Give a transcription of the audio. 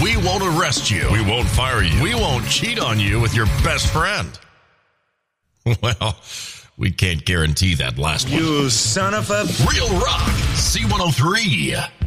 We won't arrest you. We won't fire you. We won't cheat on you with your best friend. Well, we can't guarantee that last one. You son of a... Real Rock, C103.